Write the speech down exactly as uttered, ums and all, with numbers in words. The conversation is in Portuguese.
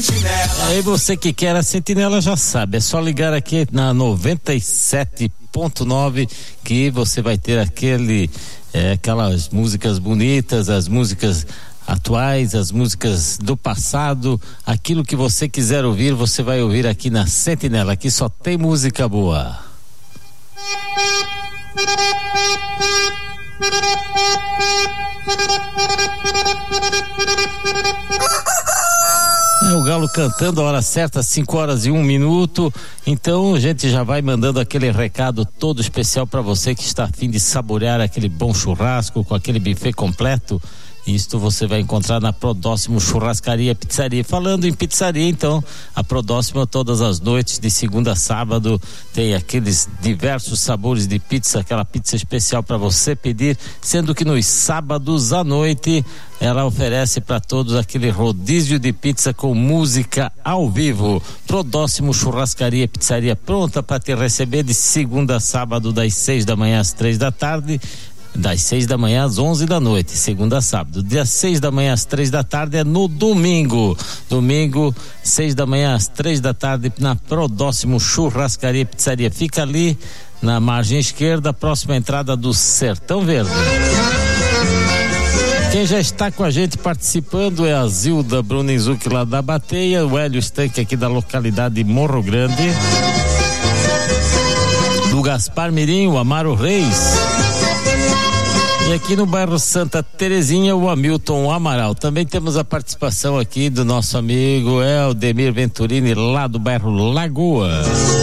Aí você que quer a Sentinela já sabe, é só ligar aqui na noventa e sete ponto nove que você vai ter aquele, é, aquelas músicas bonitas, as músicas atuais, as músicas do passado, aquilo que você quiser ouvir, você vai ouvir aqui na Sentinela, aqui só tem música boa. É o galo cantando a hora certa, cinco horas e um minuto. Então a gente já vai mandando aquele recado todo especial para você que está a fim de saborear aquele bom churrasco com aquele buffet completo. Isto você vai encontrar na Prodóximo Churrascaria Pizzaria. Falando em pizzaria, então, a Prodóximo todas as noites, de segunda a sábado, tem aqueles diversos sabores de pizza, aquela pizza especial para você pedir, sendo que nos sábados à noite ela oferece para todos aquele rodízio de pizza com música ao vivo. Prodóximo Churrascaria Pizzaria, pronta para te receber de segunda a sábado, das seis da manhã às três da tarde. Das seis da manhã às onze da noite, segunda a sábado. Das seis da manhã às três da tarde é no domingo. Domingo, seis da manhã às três da tarde, na Prodóximo Churrascaria Pizzaria. Fica ali na margem esquerda, próxima entrada do Sertão Verde. Quem já está com a gente participando é a Zilda Brunenzuc lá da Bateia, o Hélio Stanque aqui da localidade de Morro Grande, do Gaspar Mirim, o Amaro Reis. E aqui no bairro Santa Terezinha, o Hamilton Amaral. Também temos a participação aqui do nosso amigo Eldemir Venturini, lá do bairro Lagoa.